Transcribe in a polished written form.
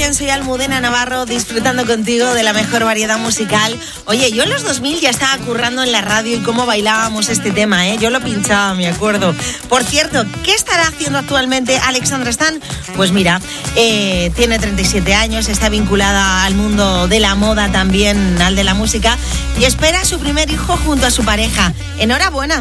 bien? Soy Almudena Navarro, disfrutando contigo de la mejor variedad musical. Oye, yo en los 2000 ya estaba currando en la radio y cómo bailábamos este tema, ¿eh? Yo lo pinchaba, me acuerdo. Por cierto, ¿qué estará haciendo actualmente Alexandra Stan? Pues mira, tiene 37 años, está vinculada al mundo de la moda también, al de la música, y espera a su primer hijo junto a su pareja. Enhorabuena.